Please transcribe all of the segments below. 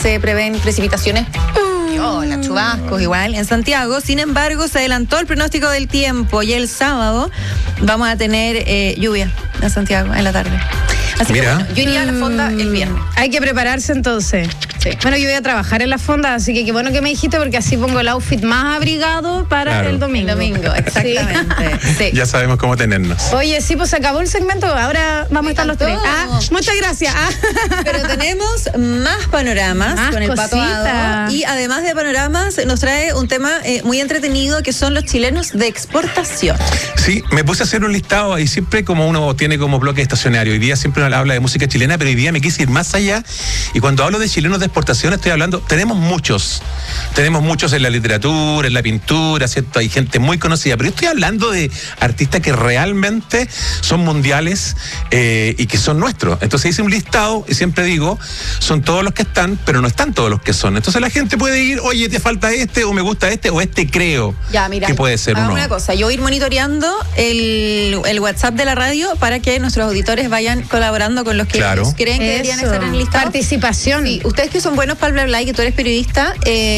se prevén precipitaciones. Hola, chubascos igual en Santiago. Sin embargo, se adelantó el pronóstico del tiempo y el sábado vamos a tener lluvia en Santiago en la tarde. Así Mira. que bueno, yo iría a la fonda el viernes. Hay que prepararse entonces. Sí. Bueno, yo voy a trabajar en la fonda, así que qué bueno que me dijiste, porque así pongo el outfit más abrigado para Claro. el domingo. El domingo, exactamente. Sí. Ya sabemos cómo tenernos. Oye, sí, pues se acabó el segmento, ahora vamos a estar los tres. Muchas gracias. Pero tenemos más panoramas Más con el Pato cositas. Ado. Y además de panoramas, nos trae un tema muy entretenido que son los chilenos de exportación. Sí, me puse a hacer un listado y siempre como uno tiene como bloque estacionario. Hoy día siempre uno habla de música chilena, pero hoy día me quise ir más allá. Y cuando hablo de chilenos de exportación estoy hablando, tenemos muchos en la literatura, en la pintura, ¿cierto? Hay gente muy conocida, pero yo estoy hablando de artistas que realmente son mundiales y que son nuestros. Entonces hice un listado y siempre digo, son todos los que están, pero no están todos los que son. Entonces la gente puede ir, oye, te falta este, o me gusta este, o este creo Ya, mira, que puede ser hagamos uno. una cosa, yo voy a ir monitoreando el WhatsApp de la radio para que nuestros auditores vayan colaborando con los que Claro. ellos creen que deberían Eso. estar en el listado. Participación. Sí, ustedes que son buenos para el bla bla y que tú eres periodista,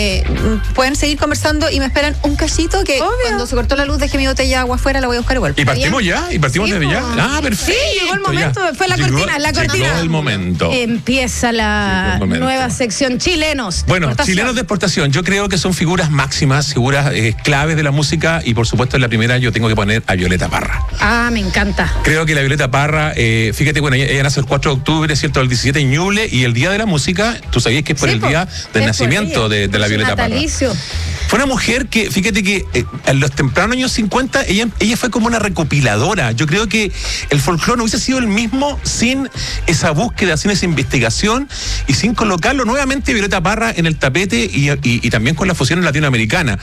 pueden seguir conversando y me esperan un cachito que Obvio. cuando se cortó la luz dejé mi botella de agua afuera, la voy a buscar igual. Y partimos ya, y partimos Sí, desde ya. po. Ah, perfecto. Sí, llegó el momento, ya. fue la cortina, la cortina. Llegó el momento. Empieza la Llegó el momento. nueva sección chilenos. Bueno, Exportación. chilenos de exportación, yo creo que son figuras máximas, figuras claves de la música, y por supuesto en la primera yo tengo que poner a Violeta Parra. Ah, me encanta. Creo que la Violeta Parra, fíjate, bueno, ella nace el 4 de octubre, ¿cierto? El 17 en Ñuble, y el Día de la Música, tú sabías que es por Sí, el po. día del Es nacimiento por ella, de la por su Violeta Parra. natalicio. Fue una mujer que, fíjate que en los tempranos años 50, ella fue como una recopiladora. Yo creo que el folclore no hubiese sido el mismo sin esa búsqueda, sin esa investigación y sin colocarlo nuevamente Violeta Parra en el tapete y también con la fusión latinoamericana.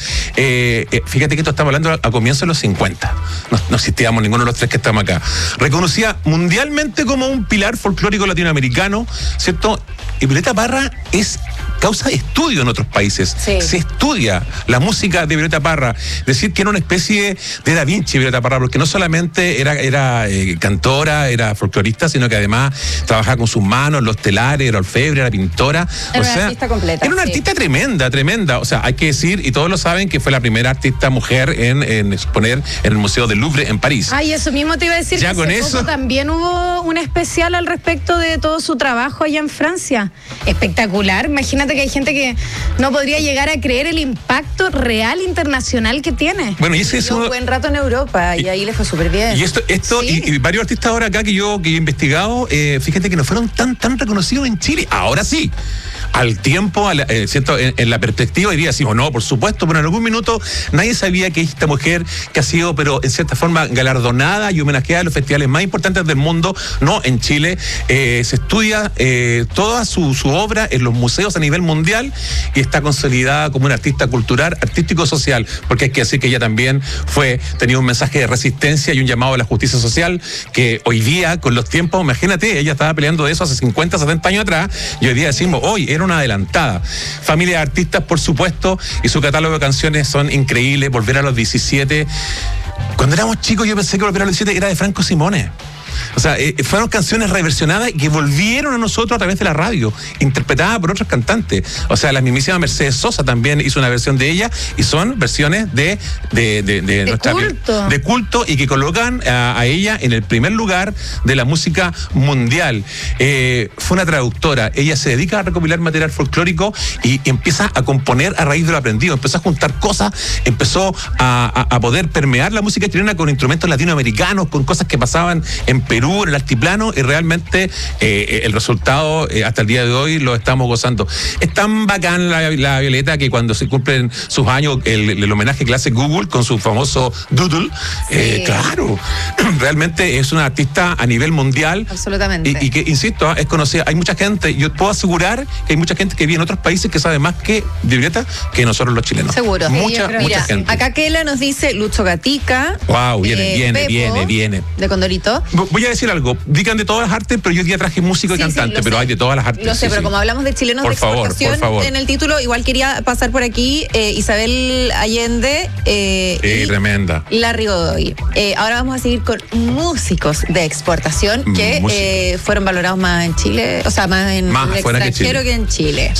Fíjate que esto estamos hablando a comienzos de los 50. No existíamos ninguno de los tres que estamos acá. Reconocida mundialmente como un pilar folclórico latinoamericano, ¿cierto? Y Violeta Parra causa estudio en otros países. Sí. Se estudia la música de Violeta Parra. Decir que era una especie de Da Vinci Violeta Parra, porque no solamente era cantora, era folclorista, sino que además trabajaba con sus manos, los telares, era orfebre, era pintora. Era una artista completa, Era una sí. artista tremenda. O sea, hay que decir, y todos lo saben, que fue la primera artista mujer en exponer en el Museo del Louvre en París. Ay, eso mismo te iba a decir, Ya que con hace eso. poco también hubo un especial al respecto de todo su trabajo allá en Francia. Espectacular. Imagínate que hay gente que no podría llegar a creer el impacto real internacional que tiene. Bueno, y ese es Estuvo un uno. buen rato en Europa y ahí le fue súper bien. Y esto Sí. y varios artistas ahora acá que yo he investigado, fíjate que no fueron tan reconocidos en Chile. Ahora sí. Al tiempo, ¿cierto? En la perspectiva, hoy día decimos, no, por supuesto, pero en algún minuto nadie sabía que esta mujer que ha sido, pero en cierta forma, galardonada y homenajeada en los festivales más importantes del mundo, no en Chile, se estudia toda su obra en los museos a nivel mundial y está consolidada como una artista cultural, artístico-social, porque hay que decir que ella también tenía un mensaje de resistencia y un llamado a la justicia social que hoy día, con los tiempos, imagínate, ella estaba peleando de eso hace 50, 70 años atrás, y hoy día decimos, hoy era una adelantada. Familia de artistas, por supuesto, y su catálogo de canciones son increíbles. Volver a los 17. Cuando éramos chicos yo pensé que Volver a los 17 era de Franco Simone. O sea, fueron canciones reversionadas y que volvieron a nosotros a través de la radio, interpretadas por otros cantantes. O sea, la mismísima Mercedes Sosa también hizo una versión de ella, y son versiones de nuestra culto. de culto, y que colocan a ella en el primer lugar de la música mundial. Fue una traductora. Ella se dedica a recopilar material folclórico y empieza a componer a raíz de lo aprendido. Empezó a juntar cosas, empezó a poder permear la música chilena con instrumentos latinoamericanos, con cosas que pasaban en Perú, en el altiplano, y realmente el resultado hasta el día de hoy lo estamos gozando. Es tan bacán la Violeta que cuando se cumplen sus años, el homenaje que le hace Google con su famoso Doodle, Sí. claro, realmente es una artista a nivel mundial. Absolutamente. Y que, insisto, es conocida. Hay mucha gente, yo puedo asegurar que hay mucha gente que vive en otros países que sabe más de Violeta que nosotros los chilenos. Seguro. Mucha Mira, gente. acá Kela nos dice Lucho Gatica. Wow, viene. De Condorito. Voy a decir algo, digan de todas las artes, pero yo hoy día traje músico y Sí, cantante, lo pero sé. hay de todas las artes. Lo sé, sí, pero sí. como hablamos de chilenos Por de favor, exportación, por favor. en el título igual quería pasar por aquí Isabel Allende y Tremenda. Larry Godoy. Ahora vamos a seguir con músicos de exportación que Músicos. fueron valorados más en Chile, o sea, más en Más el afuera que extranjero Chile. que en Chile.